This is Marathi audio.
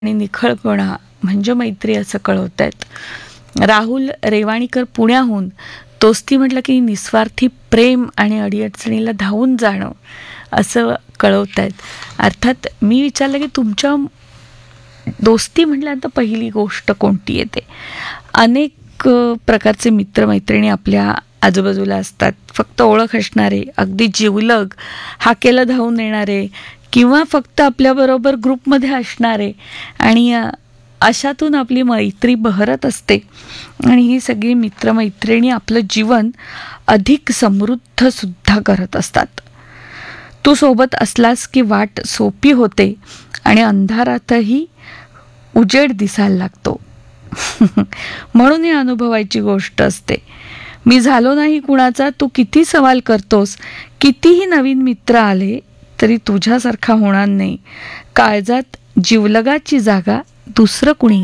आणि निखळपणा म्हणजे मैत्री असं कळवत आहेत. राहुल रेवाणीकर पुण्याहून दोस्ती म्हटलं की निस्वार्थी प्रेम आणि अडीअडचणीला धावून जाणं असं कळवत आहेत. अर्थात मी विचारलं की तुमच्या दोस्ती म्हटल्यानंतर पहिली गोष्ट कोणती येते? अनेक प्रकारचे मित्रमैत्रिणी आपल्या आजूबाजूला असतात. फक्त ओळख असणारे, अगदी जिवलग, हाकेला धावून येणारे किंवा फक्त आपल्याबरोबर ग्रुपमध्ये असणारे आणि अशातून आपली मैत्री बहरत असते आणि ही सगळी मित्रमैत्रिणी आपलं जीवन अधिक समृद्ध सुद्धा करत असतात. तू सोबत असलास की वाट सोपी होते आणि अंधारातही उजेड दिसायला लागतो. म्हणून ही अनुभवायची गोष्ट असते. मी झालो नाही कुणाचा, तू किती सवाल करतोस, कितीही नवीन मित्र आले तरी तुझ्यासारखा होणार नाही. काळजात जिवलगाची जागा दुसरं कुणी